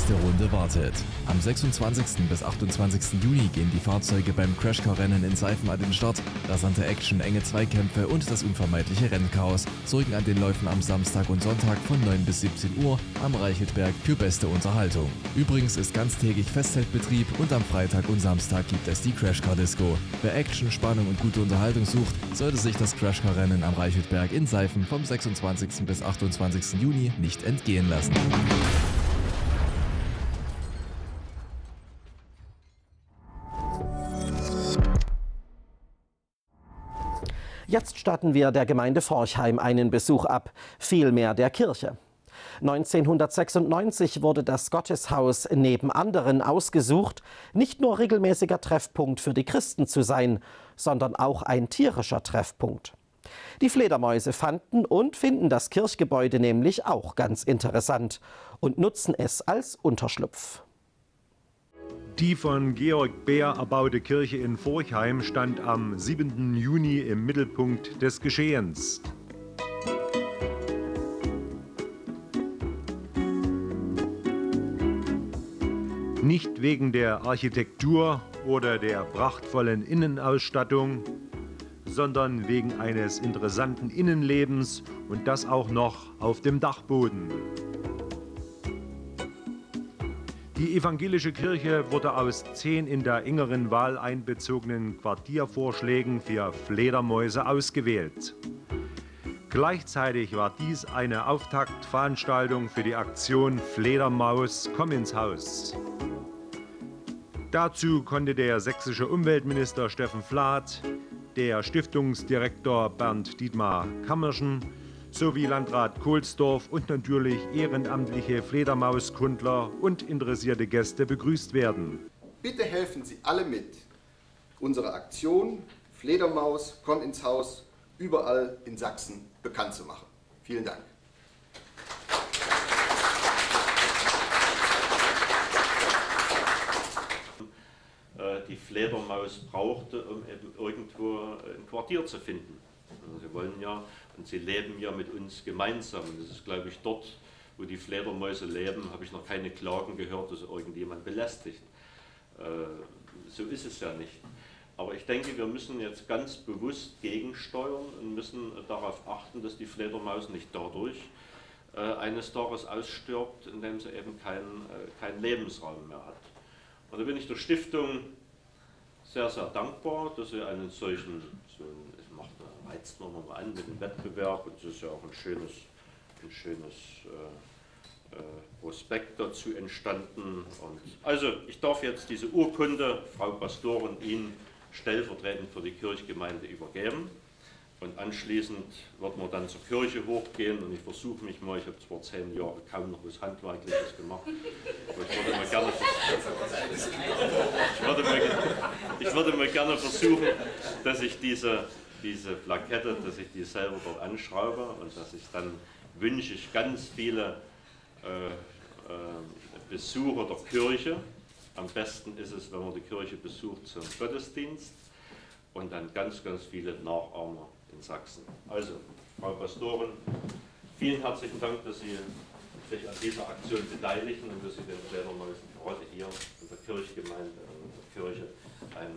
nächste Runde wartet. Am 26. bis 28. Juni gehen die Fahrzeuge beim Crashcar-Rennen in Seifen an den Start. Rasante Action, enge Zweikämpfe und das unvermeidliche Rennchaos sorgen an den Läufen am Samstag und Sonntag von 9 bis 17 Uhr am Reicheltberg für beste Unterhaltung. Übrigens ist ganztägig Festzeltbetrieb und am Freitag und Samstag gibt es die Crashcar-Disco. Wer Action, Spannung und gute Unterhaltung sucht, sollte sich das Crashcar-Rennen am Reichelberg in Seifen vom 26. bis 28. Juni nicht entgehen lassen. Jetzt statten wir der Gemeinde Forchheim einen Besuch ab, vielmehr der Kirche. 1996 wurde das Gotteshaus neben anderen ausgesucht, nicht nur regelmäßiger Treffpunkt für die Christen zu sein, sondern auch ein tierischer Treffpunkt. Die Fledermäuse fanden und finden das Kirchgebäude nämlich auch ganz interessant und nutzen es als Unterschlupf. Die von Georg Beer erbaute Kirche in Forchheim stand am 7. Juni im Mittelpunkt des Geschehens. Nicht wegen der Architektur oder der prachtvollen Innenausstattung, sondern wegen eines interessanten Innenlebens und das auch noch auf dem Dachboden. Die evangelische Kirche wurde aus 10 in der engeren Wahl einbezogenen Quartiervorschlägen für Fledermäuse ausgewählt. Gleichzeitig war dies eine Auftaktveranstaltung für die Aktion Fledermaus, komm ins Haus. Dazu konnte der sächsische Umweltminister Steffen Flath, der Stiftungsdirektor Bernd Dietmar Kammerschen sowie Landrat Kohlsdorf und natürlich ehrenamtliche Fledermauskundler und interessierte Gäste begrüßt werden. Bitte helfen Sie alle mit, unsere Aktion Fledermaus, komm ins Haus überall in Sachsen bekannt zu machen. Vielen Dank. Die Fledermaus brauchte, um irgendwo ein Quartier zu finden. Sie wollen ja und sie leben ja mit uns gemeinsam. Das ist, glaube ich, dort, wo die Fledermäuse leben, habe ich noch keine Klagen gehört, dass irgendjemand belästigt. So ist es ja nicht. Aber ich denke, wir müssen jetzt ganz bewusst gegensteuern und müssen darauf achten, dass die Fledermaus nicht dadurch eines Tages ausstirbt, indem sie eben keinen Lebensraum mehr hat. Und da bin ich der Stiftung sehr, sehr dankbar, dass sie einen solchen, reizt man mal an mit dem Wettbewerb, und es ist ja auch ein schönes Prospekt dazu entstanden. Und also ich darf jetzt diese Urkunde, Frau Pastorin, Ihnen stellvertretend für die Kirchgemeinde übergeben. Und anschließend wird man dann zur Kirche hochgehen und ich versuche mich mal, ich habe zwar 10 Jahre kaum noch was Handwerkliches gemacht, aber ich würde mal gerne versuchen, dass ich diese Plakette, dass ich die selber dort anschraube und dass ich dann wünsche ich ganz viele Besucher der Kirche. Am besten ist es, wenn man die Kirche besucht zum Gottesdienst und dann ganz, ganz viele Nachahmer in Sachsen. Also, Frau Pastorin, vielen herzlichen Dank, dass Sie sich an dieser Aktion beteiligen und dass Sie den Fledermäusen gerade hier in der Kirchgemeinde und in der Kirche